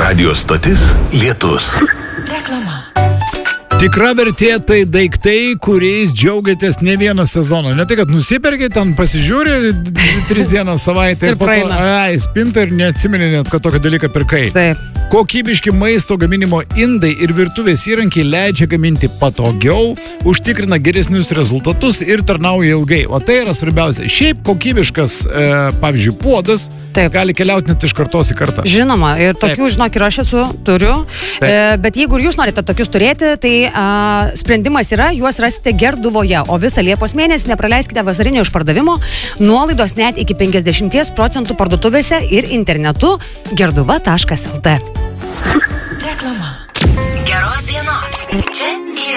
Radio stotis Lietus. Reklama. Tikra vertė tai daiktai, kuriais džiaugiatės ne vieną sezoną. Ne tai, kad nusipirkit, ten pasižiūri 3 dienas savaitę ir po to spinta ir neatsimeni net, kad tokį dalyką pirkai. Taip. Kokybiški maisto gaminimo indai ir virtuvės įrankiai leidžia gaminti patogiau, užtikrina geresnius rezultatus ir tarnauja ilgai. O tai yra svarbiausia. Šiaip kokybiškas, pavyzdžiui, puodas gali keliauti net iš kartos į kartą. Žinoma, ir tokių, žinok, ir aš turiu. Bet jeigu ir jūs norite tokius turėti, tai sprendimas yra, juos rasite Gerduvoje, o visą Liepos mėnesį nepraleiskite vasarinio išpardavimo, nuolaidos net iki 50% parduotuvėse ir internetu gerduva.lt. Reklama. Geros dienos. Čia